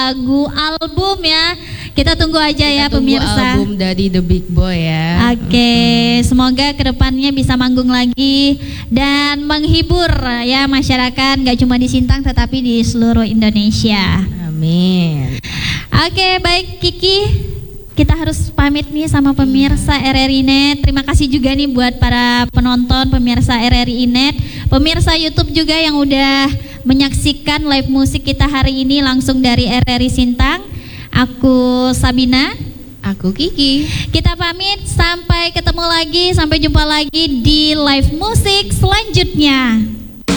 lagu album ya. Kita tunggu aja Kita ya tunggu pemirsa. album dari The Big Boy ya. Oke, semoga kedepannya bisa manggung lagi dan menghibur ya masyarakat, gak cuma di Sintang tetapi di seluruh Indonesia. Amin. Oke, baik Kiki, kita harus pamit nih sama pemirsa RRI Net. Terima kasih juga nih buat para penonton pemirsa RRI Net, pemirsa YouTube juga yang udah menyaksikan live musik kita hari ini langsung dari RRI Sintang. Aku Sabina, Aku Kiki. kita pamit, sampai ketemu lagi, sampai jumpa lagi di live musik selanjutnya.